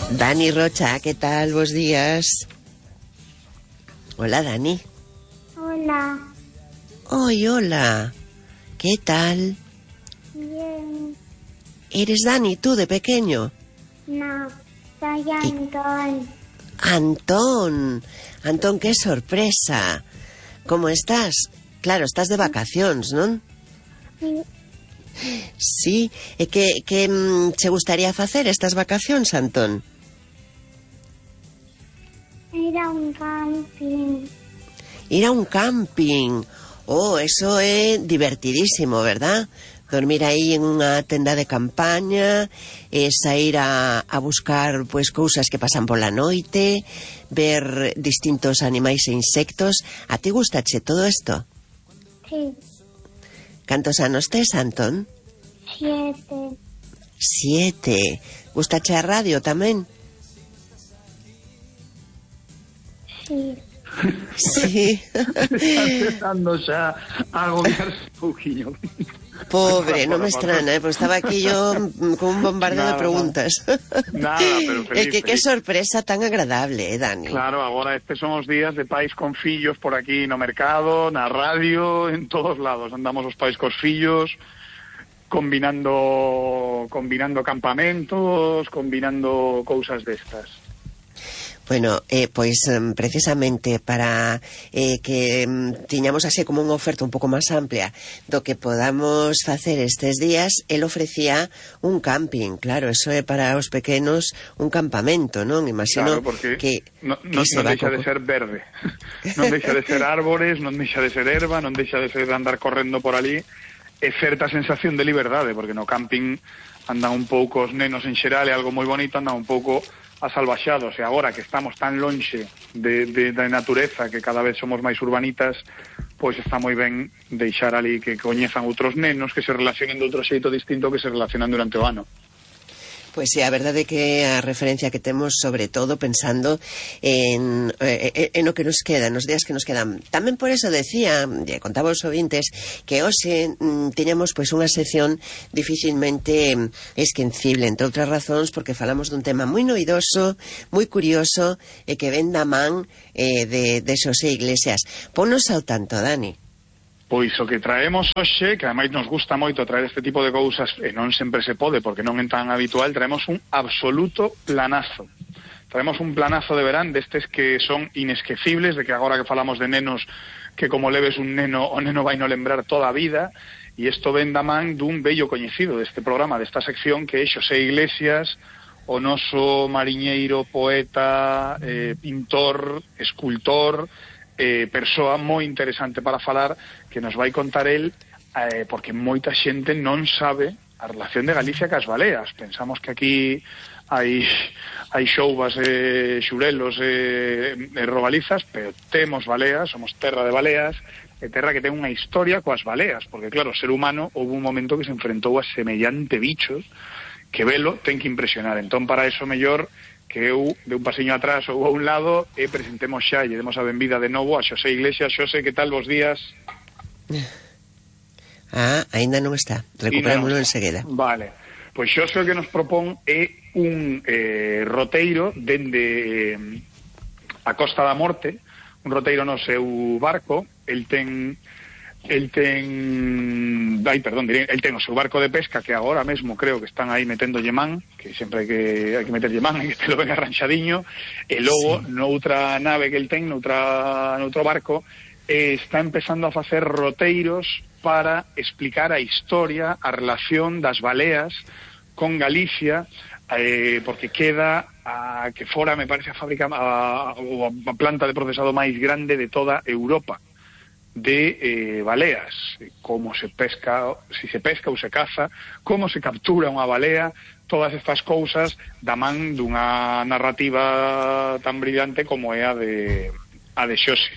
Dani Rocha, ¿qué tal? Buenos días. Hola, Dani. Hola. Hoy, hola. ¿Qué tal? Bien. ¿Eres Dani tú de pequeño? No, soy Antón. Antón, qué sorpresa. ¿Cómo estás? Claro, estás de vacaciones, ¿no? Sí. Sí. ¿Qué te gustaría hacer estas vacaciones, Antón? Ir a un camping. Ir a un camping. Oh, eso es divertidísimo, ¿verdad? Dormir aí en unha tenda de campaña, sair a buscar pues cousas que pasan pola noite, ver distintos animais e insectos. A ti gustache todo isto? Sí. Cantos anos tes, Antón? 7. 7. Gustache a radio tamén? Sí. Sí. Está empezando xa a agobiarse un pouquiño. Pobre, non me extraña, pues estaba aquí yo con un bombardeo de preguntas. Nada, pero feliz. Que sorpresa tan agradable, Dani. Claro, agora estes son os días de pais con fillos por aquí no mercado, na radio, en todos lados. Andamos os pais cos fillos, combinando campamentos, combinando cousas destas. Bueno, pois precisamente para que tiñamos así como unha oferta un pouco máis amplia do que podamos facer estes días, el ofrecía un camping. Claro, eso é para os pequenos un campamento, non? Imagino claro, porque que non deixa de ser verde. Non deixa de ser árbores, non deixa de ser erva, non deixa de ser andar correndo por ali. É certa sensación de liberdade, porque no camping andan un pouco os nenos en xeral, é algo moi bonito, andan un pouco asalvaxados, e agora que estamos tan lonxe da natureza, que cada vez somos máis urbanitas, pois está moi ben deixar ali que coñezan outros nenos, que se relacionen de outro xeito distinto que se relacionan durante o ano. Pois sí, a verdade é que a referencia que temos, sobre todo pensando en o que nos queda, nos días que nos quedan. Tamén por eso decía, contaba aos ouvintes, que hoxe tiñamos pois unha sección dificilmente esquencible, entre outras razóns, porque falamos dun tema moi novidoso, moi curioso, e que ven da man de Xosé Iglesias. Ponnos ao tanto, Dani. Pois o que traemos hoxe, que ademais nos gusta moito traer este tipo de cousas, e non sempre se pode porque non é tan habitual, traemos un absoluto planazo. Traemos un planazo de verán destes que son inesquecibles, de que agora que falamos de nenos, que como leves un neno, o neno vai no lembrar toda a vida, e isto ven da man dun bello coñecido deste programa, desta sección, que é Xosé Iglesias, o noso mariñeiro, poeta, pintor, escultor, persoa moi interesante para falar, que nos vai contar el, porque moita xente non sabe a relación de Galicia cas baleas. Pensamos que aquí hai xouvas, xurelos e robalizas, pero temos baleas, somos terra de baleas, e terra que ten unha historia coas baleas, porque claro, o ser humano houve un momento que se enfrentou a semellante bichos que velo ten que impresionar. Entón, para eso mellor que eu de un pasiño atrás ou a un lado e presentemos xa e demos a benvida de novo a Xosé Iglesias. Xosé, que tal, bos días? Aínda non está, recuperámoslo enseguida. Vale, pois Xosé o que nos propón é un roteiro dende a Costa da Morte, un roteiro no seu barco. El ten o seu barco de pesca, que agora mesmo creo que están aí metendo man, que sempre hai que meterlle man, e que este lo ven arranxadiño, e logo sí, noutra nave que el ten, noutro barco, está empezando a facer roteiros para explicar a historia, a relación das baleas con Galicia, porque queda que fora, me parece, a fábrica ou a planta de procesado máis grande de toda Europa de baleas, como se pesca, si se pesca ou se caza, como se captura unha balea, todas estas cousas da man dunha narrativa tan brillante como é a de Xosé.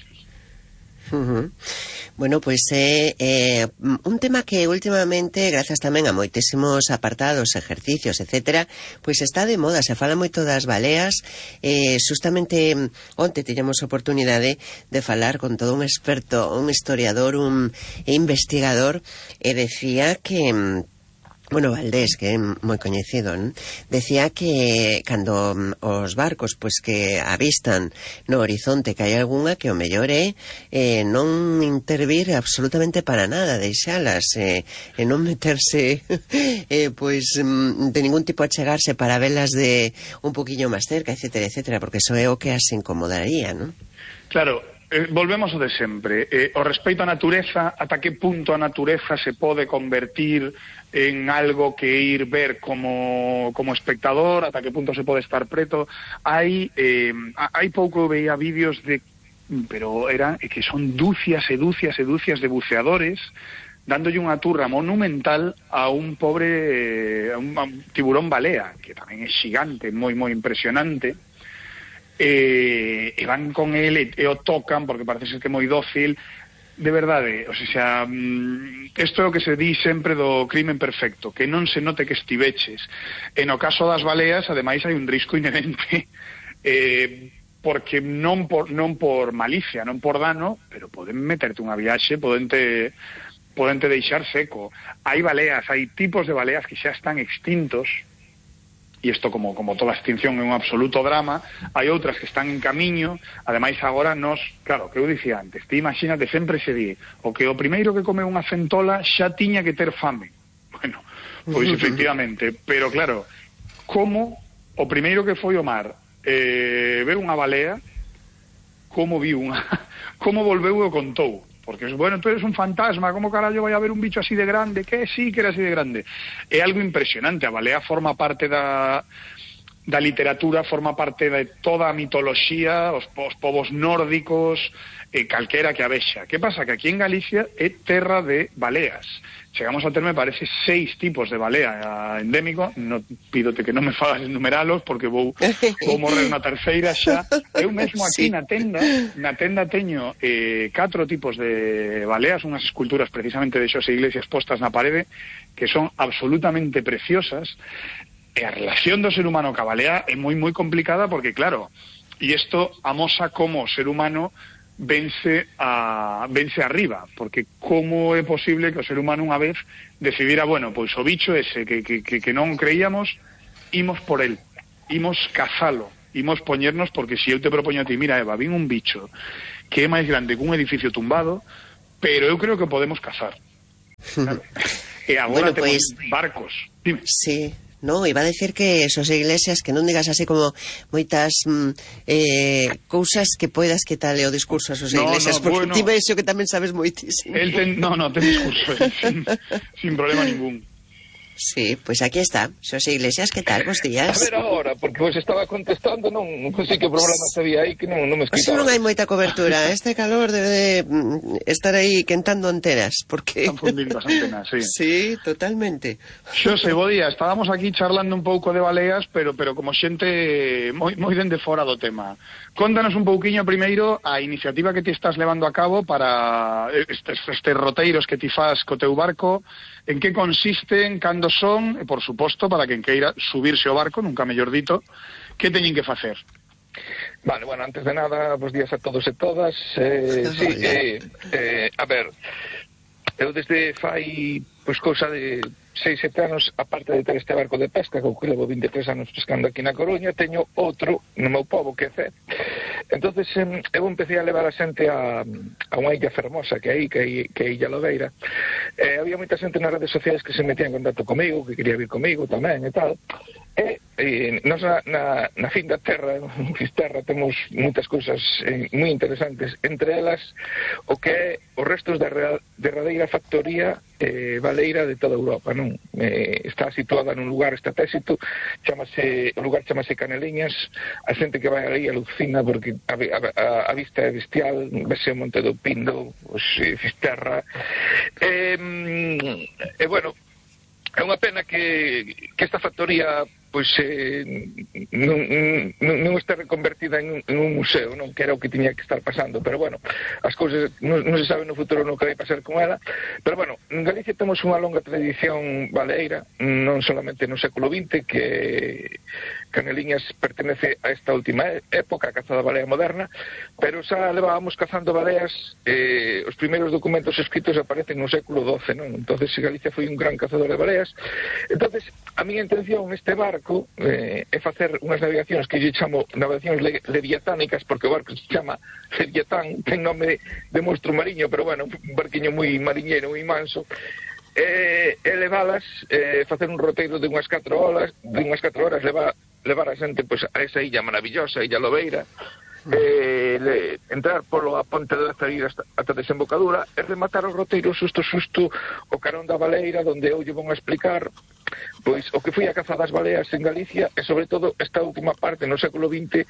Bueno, pois é un tema que últimamente, grazas tamén a moitísimos apartados, exercicios, etcétera, pois está de moda, se fala moito das baleas. Justamente onte tiñamos oportunidade de falar con todo un experto, un historiador, un investigador, e decía que Bueno, Valdés, que é moi coñecido, non? Decía que cando os barcos pois que avistan no horizonte que hai algunha, que o mellor é non intervir absolutamente para nada, deixalas e non meterse pois de ningún tipo a chegarse para velas de un poquinho máis cerca, etcétera, etcétera, porque eso é o que as incomodaría, non? Claro, volvemos ao de sempre. O respeito á natureza, ata que punto a natureza se pode convertir en algo que ir ver como espectador, ata que punto se pode estar preto. Hai pouco veía vídeos de, pero eran que son dúcias e dúcias e dúcias de buceadores dándolle unha turra monumental a un pobre a un tiburón balea, que tamén é xigante, moi moi impresionante. E van con ele e o tocan porque parece ser que é moi dócil. De verdade, o sea, isto é o que se di sempre do crimen perfecto, que non se note que estiveches. E no caso das baleas, ademais, hai un risco inherente, porque non por malicia, non por dano, pero poden meterte unha viaxe, podente deixar seco. Hai baleas, hai tipos de baleas que xa están extintos, e isto como toda extinción é un absoluto drama. Hai outras que están en camiño. Ademais agora claro, que eu dicía antes, ti imagínate, sempre se di o primeiro que come unha centola xa tiña que ter fame. Bueno, pois efectivamente, pero claro, como o primeiro que foi ao mar ver unha balea, como volveu e o contou. Porque, bueno, tú eres un fantasma, como carallo vai a haber un bicho así de grande? Que sí, que era así de grande. É algo impresionante, a balea forma parte da literatura, forma parte de toda a mitoloxía, os povos nórdicos, calquera que a vexa. Que pasa? Que aquí en Galicia é terra de baleas. Chegamos a ter, me parece, 6 tipos de balea endémico. No, pídote que non me fagas enumeralos porque vou morrer na terceira xa. Eu mesmo aquí na tenda teño 4 tipos de baleas, unhas esculturas precisamente de Xosé Iglesias postas na parede, que son absolutamente preciosas. E a relación do ser humano ca balea é moi moi complicada porque, claro, e isto amosa como o ser humano vence arriba, porque como é posible que o ser humano unha vez decidira, bueno, pois o bicho ese que non creíamos, imos por el, imos cazalo, imos poñernos, porque se eu te propoño a ti, mira Eva, vin un bicho que é máis grande que un edificio tumbado, pero eu creo que podemos cazar. Claro. E agora bueno, temos barcos. Dime. Sí. No, iba a decir que Xosé Iglesias, que non digas así como moitas cousas que poidas que tal o discurso a Xosé Iglesias, porque bueno, ti vexo que tamén sabes moitísimo. Ten discurso, sin problema ningún. Sí, pois aquí está. Xosé Iglesias, que tal? Bos días. A ver agora, porque vos estaba contestando, non sei que problema había aí que non me escribaba. Non hai moita cobertura. Este calor debe estar aí quentando anteras, porque están fundindo as antenas, sí. Sí, totalmente. Xosé, bo día. Estábamos aquí charlando un pouco de baleas, pero como xente moi dende fora do tema. Contanos un pouquiño primeiro a iniciativa que ti estás levando a cabo para estes roteiros que ti fas co teu barco. En que consisten, cando son, e por suposto, para quen queira subirse ao barco, nunca mellor dito, que teñen que facer? Vale, bueno, antes de nada, bos días a todos e todas. A ver, eu desde fai, pois, cousa de 6-7 anos, aparte de ter este barco de pesca, que levo 23 anos pescando aquí na Coruña, teño outro no meu pobo, que é Cee. Entonces eu empecé a levar a xente a unha illa fermosa que é Illa Lobeira. Había moita xente nas redes sociais que se metía en contacto comigo, que quería vir comigo tamén e tal. E nós na fin da terra, en Fisterra, temos moitas cousas moi interesantes, entre elas o que é os restos da derradeira factoría baleira de toda Europa, non? Está situada nun lugar estratégico, o lugar chamase Caneliñas. A xente que vai aí alucina porque a vista é bestial, vese o Monte do Pindo, Fisterra, e bueno, é unha pena que esta factoría pois non está reconvertida en un museo, non, que era o que tiña que estar pasando, pero bueno, as cousas non se sabe no futuro no que vai pasar con ela. Pero bueno, en Galicia temos unha longa tradición baleira, non solamente no século XX, que Caneliñas pertenece a esta última época, a caza da balea moderna, pero xa levábamos cazando baleas, os primeiros documentos escritos aparecen no século XII, non? Entonces Galicia foi un gran cazador de baleas. Entonces a miña intención neste barco é facer unhas navegacións que lle chamo navegacións leviatánicas, porque o barco se chama Leviatán, ten nome de monstro mariño, pero bueno, un barquiño moi mariñeiro, moi manso, levalas, facer un roteiro de unhas 4 horas, levar a xente pois, a esa illa maravillosa, Illa Lobeira, entrar polo a ponte de Zair ata a desembocadura e rematar o roteiro susto o carón da baleira, donde eu lle vou a explicar pois o que foi a caza das baleas en Galicia e sobre todo esta última parte no século XX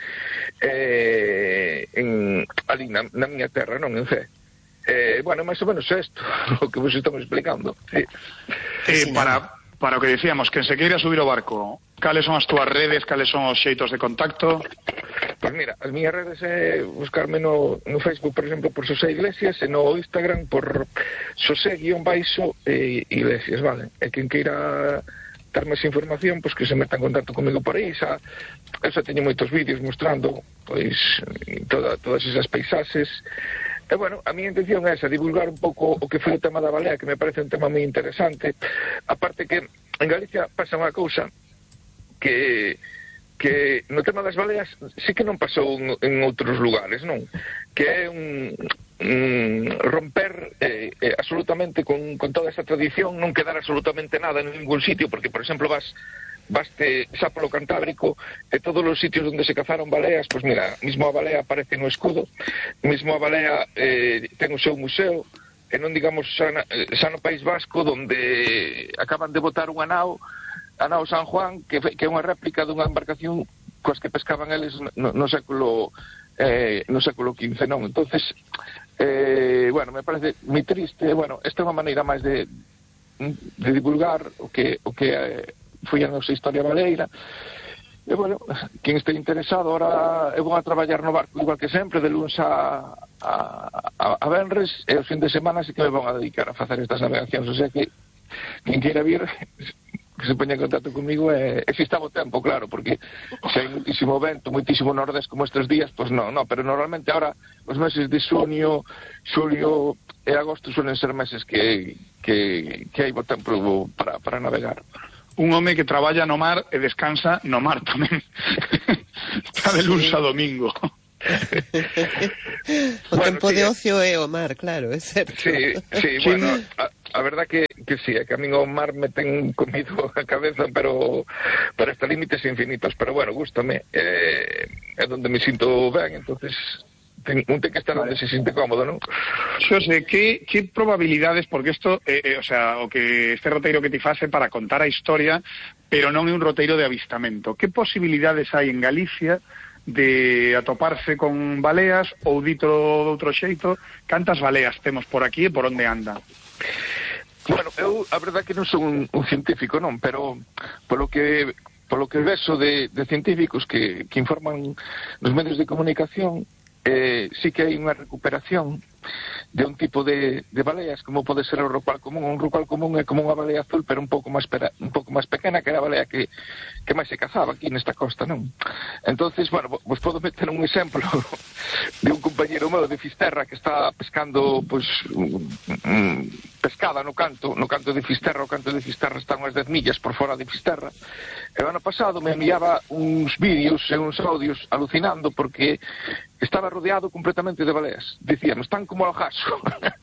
ali na miña terra, non en Cee. Bueno, máis ou menos isto o que vos estamos explicando. Sí. Para o que decíamos, quen se queira subir ao barco, cales son as túas redes, cales son os xeitos de contacto? Pois mira, as miñas redes é buscarme no Facebook, por exemplo, por Xosé Iglesias, e no Instagram por Xosé_Iglesias, vale? E quen queira dar máis información, pois que se meta en contacto comigo por aí, eu xa teño moitos vídeos mostrando pois todas esas paisaxes. E, bueno, a miña intención é esa, divulgar un pouco o que foi o tema da balea, que me parece un tema moi interesante. Aparte que en Galicia pasa unha cousa que no tema das baleas sí que non pasou en outros lugares, non? Que é un romper absolutamente con toda esa tradición, non quedar absolutamente nada en ningún sitio, porque, por exemplo, baste xa polo Cantábrico e todos os sitios onde se cazaron baleas, pois mira, mismo a balea aparece no escudo, mismo a balea ten o seu museo, e non digamos xa no País Vasco, onde acaban de botar unha nao, a nao San Juan, que é unha réplica dunha embarcación coas que pescaban eles no século XV, non? Entonces, bueno, me parece moi triste. Bueno, esta é unha maneira máis de divulgar o que foi a nosa historia baleira. E, bueno, quen este interesado, ahora eu vou a traballar no barco igual que sempre, de luns a venres, e os fin de semana sí que me vão a dedicar a facer estas navegacións, o sea que quen queira vir que se poña en contacto comigo e se está o tempo, claro, porque se hai muitísimo vento, muitísimo nordés como estes días, pois non, pero normalmente ahora os meses de xulio e agosto suelen ser meses que hai bo tempo para navegar. Un home que traballa no mar e descansa no mar tamén. Está de luns a domingo. O tempo de ocio é o mar, claro, é certo. Sí, bueno, a verdad que sí, que a min o mar me ten comido a cabeza, pero hasta límites infinitos, pero bueno, gústame, é donde me sinto ben, entonces un ten que estar onde se sinte cómodo, non? Xosé, que probabilidades, porque isto, o sea, o que este roteiro que ti fase para contar a historia, pero non é un roteiro de avistamento, que posibilidades hai en Galicia de atoparse con baleas, ou dito de outro xeito, cantas baleas temos por aquí e por onde andan? Bueno, eu a verdade que non son un científico, non, pero polo que vexo de científicos que informan nos medios de comunicación, sí que hai unha recuperación de un tipo de baleas, como pode ser o rocual común. Un rocual común é como unha balea azul, pero un pouco máis pequena, que era a balea que máis se cazaba aquí nesta costa, non? Entonces, bueno, vos podo meter un exemplo de un compañero meu de Fisterra que está pescando, pois, pescada no canto de Fisterra. O canto de Fisterra está unhas 10 millas por fora de Fisterra. E o ano pasado me enviaba uns vídeos e uns audios alucinando porque estaba rodeado completamente de baleas. Dicían, están como ao jaso.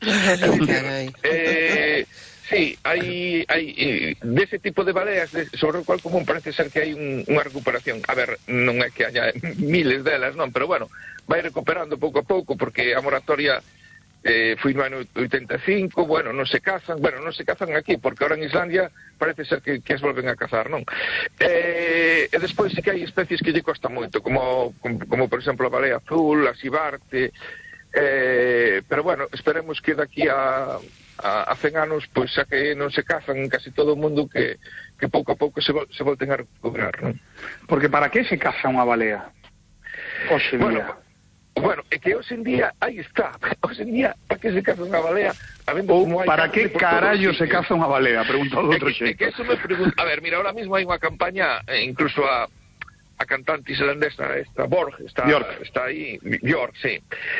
Sí, hai dese tipo de baleas sobre o cual común parece ser que hai unha recuperación. A ver, non é que haya miles delas, non, pero bueno, vai recuperando pouco a pouco, porque a moratoria foi no ano 85, bueno, non se cazan aquí, porque ahora en Islandia parece ser que as volven a cazar, non? E despois sí que hai especies que lle costa moito, como por exemplo a balea azul, a sibarte, pero bueno, esperemos que daqui a 100 anos, pois xa que non se cazan casi todo o mundo, que pouco a pouco se volten a recuperar, non? Porque para que se caza unha balea? Hoxe en día. Bueno, é que hoxe en día, aí está, hoxe en día, para que se caza unha balea? Ou para que carallo se caza unha balea? Pregunto de outro xeito. É que eso me pregunto. A ver, mira, ahora mismo hai unha campaña, incluso a cantante islandesa esta Borg está aí, Björk, sí,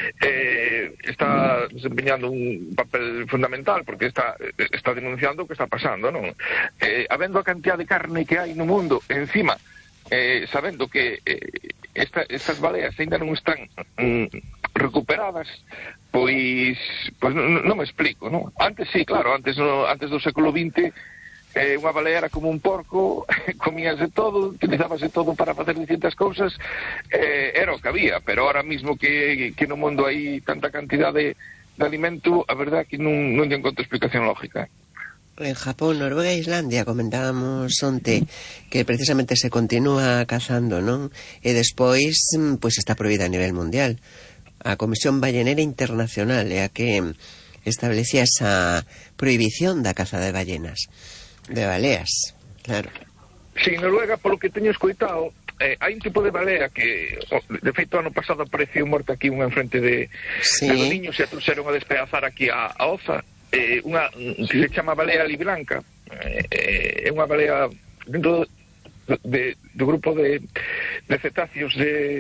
está desempeñando un papel fundamental porque está denunciando o que está pasando, non? Habendo a cantidad de carne que hai no mundo, encima, sabendo que estas baleas ainda non están recuperadas, pois non me explico, non? Antes sí, claro, antes do século XX unha balea era como un porco, comíase todo, utilizábase todo para facer distintas cousas, era o que había, pero ahora mismo que no mundo hai tanta cantidad de alimento, a verdad que non lle encontro explicación lógica. En Japón, Noruega e Islandia comentábamos onte que precisamente se continúa cazando, non? E despois, pois está prohibida a nivel mundial. A Comisión Ballenera Internacional é a que establecía esa prohibición da caza de ballenas. De baleas, claro. Sí, Noruega, polo que teño escoitado, hai un tipo de balea que, de feito, ano pasado apareceu morta aquí unha enfrente de Godiños e a trouxeron a despedazar aquí a Oza, unha que se chama balea libranca, é unha balea dentro do grupo de cetáceos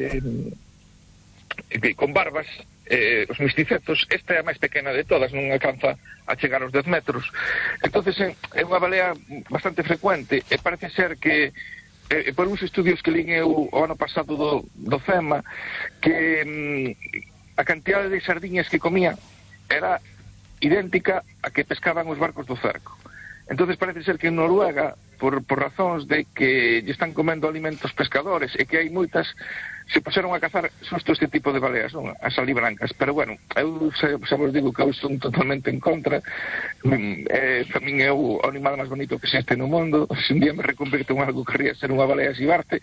con barbas, os misticetos. Esta é a máis pequena de todas, non alcanza a chegar aos 10 metros. Entonces é unha balea bastante frecuente e parece ser que por uns estudios que lín eu o ano pasado do FEMA, que a cantidade de sardiñas que comía era idéntica a que pescaban os barcos do cerco. Entonces parece ser que en Noruega, por razóns de que lle están comendo alimentos pescadores e que hai moitas, se pasaron a cazar xusto este tipo de baleas, non? As alibrancas. Pero bueno, eu xa vos digo que eu son totalmente en contra. Para min é o animal máis bonito que existe no mundo. Se un día me reconverto en algo que querría ser unha balea xibarte,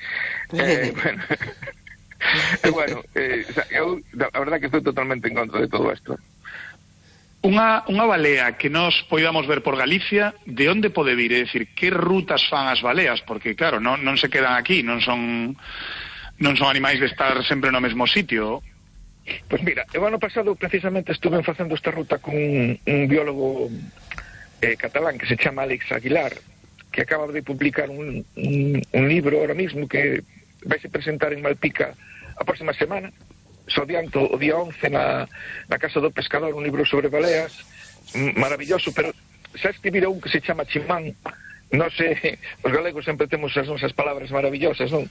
bueno, eu a verdade que estou totalmente en contra de todo isto. Unha balea que nos poidamos ver por Galicia, de onde pode vir? É dicir, que rutas fan as baleas? Porque, claro, non se quedan aquí, non son animais de estar sempre no mesmo sitio. Pois mira, o ano pasado precisamente estuve facendo esta ruta con un biólogo catalán que se chama Alex Aguilar, que acaba de publicar un libro ahora mismo que vai se presentar en Malpica a próxima semana. So adianto o día 11 na Casa do Pescador, un libro sobre baleas maravilloso, pero xa escribira un que se chama Chimán. Non sei, os galegos sempre temos as nosas palabras maravillosas, non?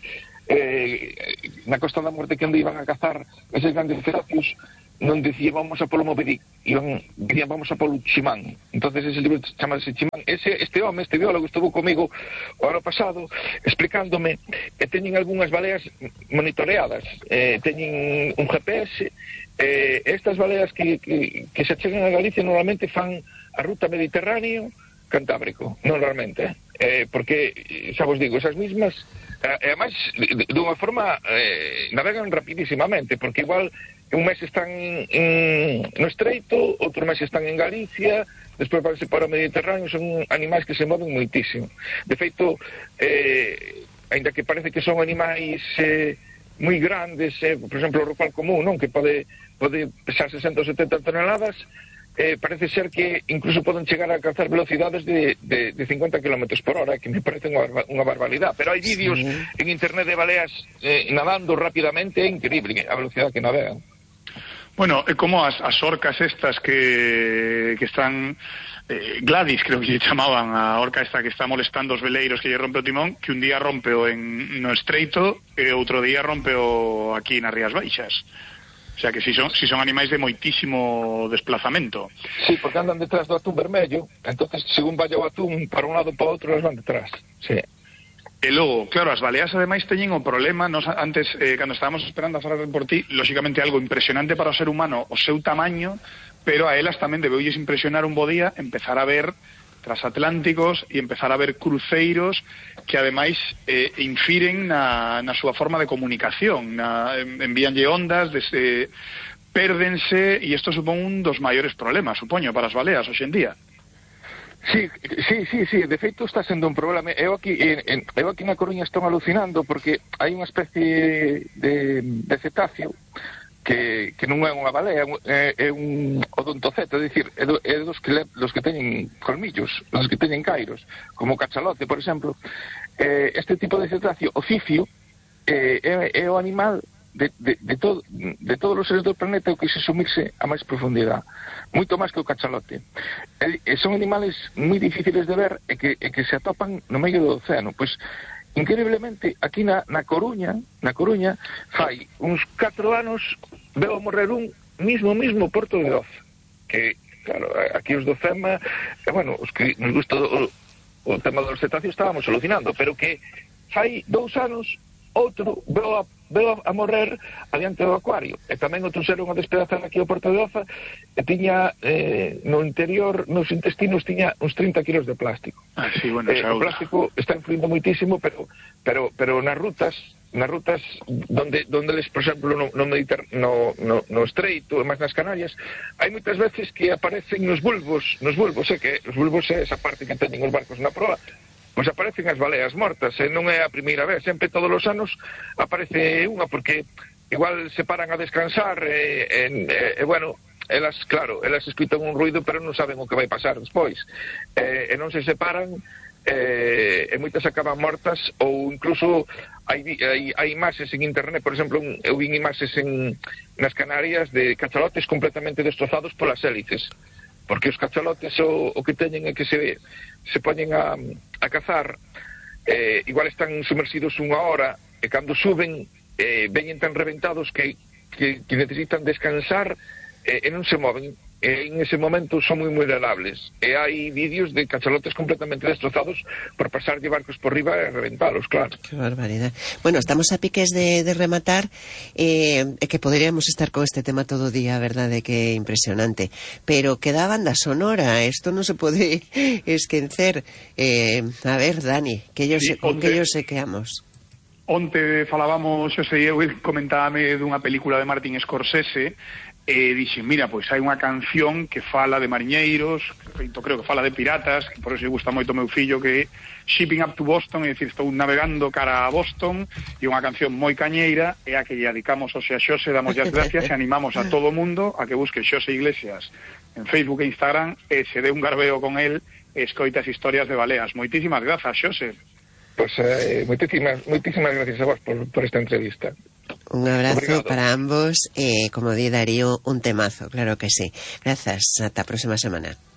Na Costa da Morte, que onde iban a cazar eses grandes cetáceos, non dicía vamos a polo Moby Dick, dicían vamos a polo Chimán. Entonces ese libro chamase Chimán. Este home, este biólogo, estuvo comigo o ano pasado explicándome que teñen algunhas baleas monitoreadas, teñen un GPS. Estas baleas que se chegan a Galicia normalmente fan a ruta Mediterráneo Cantábrico, normalmente, porque, xa vos digo, esas mismas, e además, dunha forma, navegan rapidísimamente, porque igual un mes están no Estreito, outro mes están en Galicia, despois vanse para o Mediterráneo, son animais que se moven moitísimo. De feito, aínda que parece que son animais moi grandes, por exemplo, o rorcual común, non? Que pode pesar 60 ou 70 toneladas, parece ser que incluso poden chegar a alcanzar velocidades de 50 km por hora, que me parece unha barbaridade. Pero hai vídeos en internet de baleas nadando rapidamente, é increíble a velocidade que navegan. Bueno, é como as orcas estas que están... Gladys, creo que lle chamaban a orca esta que está molestando os veleiros que lle rompe o timón, que un día rompeo no Estreito e outro día rompeo aquí nas Rías Baixas. O sea que si son animais de moitísimo desplazamento. Sí, porque andan detrás do atún vermello, entonces según vaya o atún para un lado para o outro, eles van detrás. Sí. E logo, claro, as baleas ademais teñen o problema, nos antes, cando estábamos esperando a falar por ti, lógicamente algo impresionante para o ser humano, o seu tamaño, pero a elas tamén debeulles impresionar un bo día empezar a ver transatlánticos e empezar a ver cruceiros que ademais infiren na súa forma de comunicación, envíanlle ondas, pérdense, e isto supón un dos maiores problemas, supoño, para as baleas hoxe en día. Sí, de feito está sendo un problema. Eu aquí na Coruña estou alucinando porque hai unha especie de cetáceo que non é unha balea, é un odontoceta, é dicir, é dos que teñen colmillos, dos que teñen cairos, como o cachalote, por exemplo. Este tipo de cetáceo, o cifio, é o animal de todos os seres do planeta o que se sumirse a máis profundidade, moito máis que o cachalote. Son animales moi difíciles de ver e que se atopan no medio do océano. Pois, increíblemente, aquí na Coruña, fai uns 4 anos veo morrer un mismo Porto de Oza, que, claro, aquí os do FEMA, bueno, os que nos gusta o tema dos cetáceos estábamos alucinando, pero que fai 2 anos outro veo a morrer adiante do acuario, e tamén outro seron a despedazar aquí ao Porto de Oza e tiña no interior, nos intestinos tiña uns 30 kilos de plástico. Sí, bueno, o plástico está influindo moitísimo, pero nas rutas donde les, por exemplo, no Estreito e máis nas Canarias, hai moitas veces que aparecen nos bulbos, que os bulbos é esa parte que teñen os barcos na proa, pois aparecen as baleas mortas, e non é a primeira vez, sempre todos os anos aparece unha, porque igual se paran a descansar bueno, elas escutan un ruido pero non saben o que vai pasar despois, e non se separan, e moitas acaban mortas, ou incluso hai imaxes en internet, por exemplo, eu vi imaxes nas Canarias de cachalotes completamente destrozados polas hélices, porque os cachalotes o que teñen é que se poñen a cazar, igual están sumersidos unha hora, e cando suben veñen tan reventados que necesitan descansar e non se moven, e en ese momento son moi vulnerables, e hai vídeos de cachalotes completamente destrozados por pasar de barcos por riba e reventalos, claro. Que barbaridad. Bueno, estamos a piques de rematar, que poderíamos estar con este tema todo o día, verdade, que é impresionante, pero queda a banda sonora, isto non se pode esquecer. A ver, Dani, con que ellos se quedamos? Onte falábamos, Xosé e eu, comentábame dunha película de Martin Scorsese, e dixen, mira, pois hai unha canción que fala de mariñeiros, creo que fala de piratas, que por eso lle gusta moito meu fillo, que é Shipping Up to Boston, é dicir, estou navegando cara a Boston, e unha canción moi cañeira, é a que lle dedicamos ao Xose, damos as gracias e animamos a todo o mundo a que busque Xose Iglesias en Facebook e Instagram e se dé un garbeo con el e escoita as historias de baleas. Moitísimas grazas, Xose. Pois moitísimas gracias a vos por esta entrevista. Un abrazo. Obrigado para ambos, como di Darío, un temazo, claro que sí. Grazas, ata a próxima semana.